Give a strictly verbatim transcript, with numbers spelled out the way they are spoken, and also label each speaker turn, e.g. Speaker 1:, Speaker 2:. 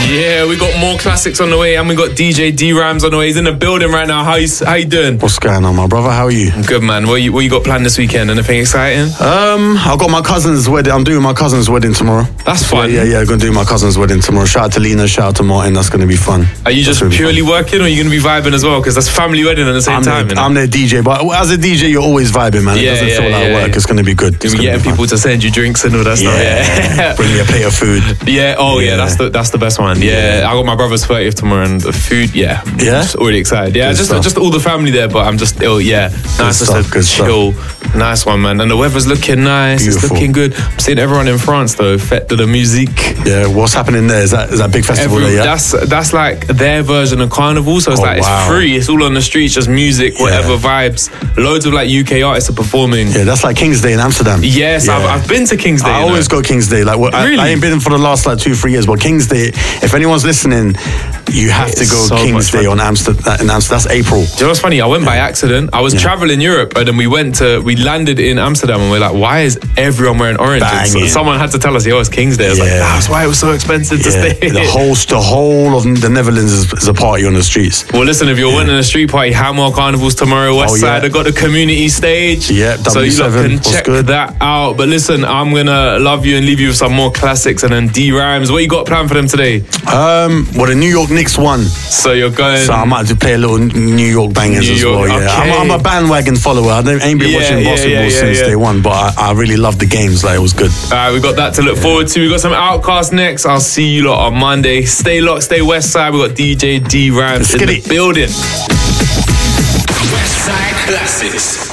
Speaker 1: Yeah, we got more classics on the way, and we got D J D-Rams on the way. He's in the building right now. How you, how you doing?
Speaker 2: What's going on, my brother? How are you?
Speaker 1: Good, man. What you, what you got planned this weekend? Anything exciting?
Speaker 2: Um, I've got my cousin's wedding. I'm doing my cousin's wedding tomorrow.
Speaker 1: That's fun.
Speaker 2: Yeah, yeah, yeah. I'm going to do my cousin's wedding tomorrow. Shout out to Lena, shout out to Martin. That's going to be fun.
Speaker 1: Are you just purely working, or are you going to be vibing as well? Because that's family wedding at the same
Speaker 2: I'm
Speaker 1: time.
Speaker 2: The,
Speaker 1: you know?
Speaker 2: I'm their D J, but as a D J, you're always vibing, man.
Speaker 1: Yeah,
Speaker 2: it doesn't
Speaker 1: yeah,
Speaker 2: feel like
Speaker 1: yeah,
Speaker 2: work.
Speaker 1: yeah.
Speaker 2: It's going to be good. It's
Speaker 1: You're getting
Speaker 2: be
Speaker 1: people to send you drinks and all that stuff.
Speaker 2: Yeah.
Speaker 1: Yeah.
Speaker 2: Bring me a plate of food.
Speaker 1: Yeah. Oh, yeah.
Speaker 2: Yeah.
Speaker 1: That's the that's the best one. Yeah.
Speaker 2: Yeah.
Speaker 1: I got my brother's thirtieth tomorrow, and the food. Yeah.
Speaker 2: Yeah?
Speaker 1: Just already excited. Yeah.
Speaker 2: Good
Speaker 1: just
Speaker 2: stuff.
Speaker 1: just all the family there, but I'm just ill. Yeah. Nice,
Speaker 2: stuff,
Speaker 1: just a
Speaker 2: good stuff.
Speaker 1: chill, nice one, man. And the weather's looking nice.
Speaker 2: Beautiful.
Speaker 1: It's looking good. I'm seeing everyone in France though. Fête de la musique.
Speaker 2: Yeah, what's happening there? Is that is that big festival
Speaker 1: Every,
Speaker 2: there? Yeah.
Speaker 1: That's that's like their version of carnival. So it's
Speaker 2: Oh,
Speaker 1: like
Speaker 2: wow.
Speaker 1: it's free. It's all on the streets, just music, whatever
Speaker 2: Yeah.
Speaker 1: vibes. Loads of like U K artists are performing.
Speaker 2: Yeah, that's like King's Day in Amsterdam.
Speaker 1: Yes,
Speaker 2: Yeah.
Speaker 1: I've, I've been to King's Day.
Speaker 2: I
Speaker 1: you know.
Speaker 2: always go King's Day. Like, well, I,
Speaker 1: Really?
Speaker 2: I ain't been for the last like two, three years. But King's Day, if anyone's listening, you have
Speaker 1: It's
Speaker 2: to go
Speaker 1: so
Speaker 2: King's
Speaker 1: much
Speaker 2: Day
Speaker 1: fun.
Speaker 2: on Amsterdam. In Amsterdam, that's April.
Speaker 1: Do you know what's funny? I went by accident. I was
Speaker 2: Yeah.
Speaker 1: traveling Europe, and then we went to, we landed in Amsterdam, and we're like, why is everyone wearing orange? And so
Speaker 2: Banging.
Speaker 1: someone had to tell us, yo, it's King's Day. I was like,
Speaker 2: Yeah.
Speaker 1: nah, that's why it was so expensive to
Speaker 2: Yeah,
Speaker 1: stay.
Speaker 2: the whole the whole of the Netherlands is, is a party on the streets.
Speaker 1: Well, listen, if you're
Speaker 2: Yeah.
Speaker 1: winning a street party, Hamwell Carnival's tomorrow, West
Speaker 2: Oh,
Speaker 1: Side.
Speaker 2: yeah.
Speaker 1: They've got the community stage.
Speaker 2: Yeah,
Speaker 1: so you lot
Speaker 2: W seven,
Speaker 1: can
Speaker 2: what's
Speaker 1: check
Speaker 2: good?
Speaker 1: that out. But listen, I'm going to love you and leave you with some more classics, and then D-Rams. What you got planned for them today?
Speaker 2: Um, well, the New York Knicks won,
Speaker 1: So you're going...
Speaker 2: so I might have to play a little New York bangers
Speaker 1: New
Speaker 2: as
Speaker 1: York,
Speaker 2: well. Yeah,
Speaker 1: okay.
Speaker 2: I'm, I'm a bandwagon follower. I don't, ain't been
Speaker 1: Yeah,
Speaker 2: watching
Speaker 1: yeah,
Speaker 2: basketball
Speaker 1: yeah, yeah,
Speaker 2: since
Speaker 1: yeah.
Speaker 2: day one, but I, I really loved the games. Like, it was good.
Speaker 1: All right, we got that to look forward to. We got some Outcast next. I'll see you lot on Monday. Stay locked, stay West Side. We got D J D-Rams
Speaker 2: Let's
Speaker 1: in
Speaker 2: get
Speaker 1: the
Speaker 2: it.
Speaker 1: building.
Speaker 3: West Side Classics.